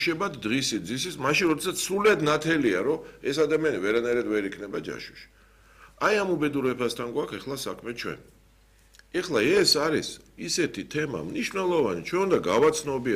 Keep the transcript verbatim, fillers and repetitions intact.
შეbat დღისი ძისის მაშინ როდესაც სრულად ნათელია რომ ეს ადამიანი ვერანაირად ვერ იქნება ჯაშუში. Აი ამ უბედურებასთან გვაქვს ახლა საქმე ჩვენ. ეხლა ეს არის ისეთი თემა მნიშვნელოვანი ჩვენ უნდა გავაცნობი